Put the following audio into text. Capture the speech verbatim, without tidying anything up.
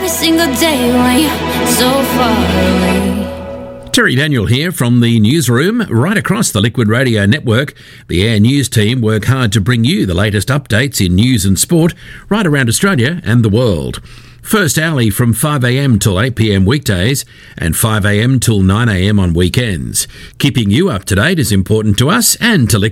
every single day when you're so far away. Terry Daniel here from the newsroom. Right across the Liquid Radio network, the Air News team work hard to bring you the latest updates in news and sport right around Australia and the world. First hourly from five a m till eight p m weekdays and five a m till nine a m on weekends. Keeping you up to date is important to us and to Liquid